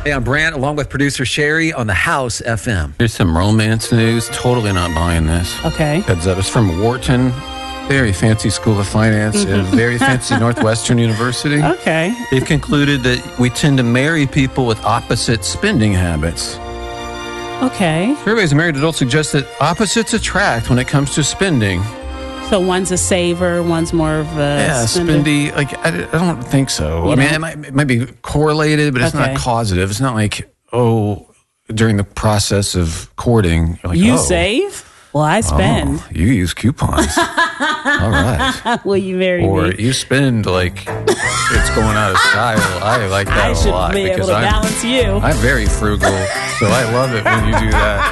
Hey, I'm Brant, along with producer Sherry on the House FM. Here's some romance news. Totally not buying this. Okay. Heads up. It's from Wharton. Very fancy school of finance and very fancy Northwestern University. Okay. They've concluded that we tend to marry people with opposite spending habits. Okay. Surveys of married adults suggest that opposites attract when it comes to spending. So one's a saver, one's more of a spender. Spendy. Like, I don't think so. I mean, it might be correlated, but it's not causative. It's not like, during the process of courting, you're like, you save? Well, I spend. Oh, you use coupons. All right. Will you marry me? Or you spend like it's going out of style. I like that a lot. I should be able to balance you. I'm very frugal, so I love it when you do that.